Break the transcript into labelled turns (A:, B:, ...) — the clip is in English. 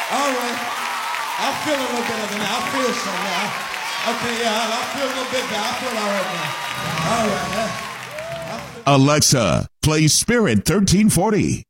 A: All right. I feel a little better than that. I feel some now. Okay, yeah, I feel a little bit better. I feel all right now. All right.
B: Alexa, play Spirit 1340.